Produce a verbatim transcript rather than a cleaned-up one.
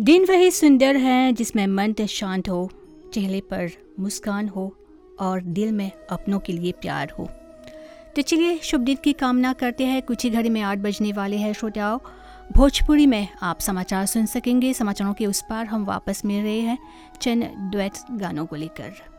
दिन वही सुंदर है जिसमें मन शांत हो, चेहरे पर मुस्कान हो और दिल में अपनों के लिए प्यार हो। तो चलिए शुभ दिन की कामना करते हैं। कुछ ही घड़ी में आठ बजने वाले हैं श्रोताओं। भोजपुरी में आप समाचार सुन सकेंगे। समाचारों के उस पार हम वापस मिल रहे हैं चंद द्वैत गानों को लेकर।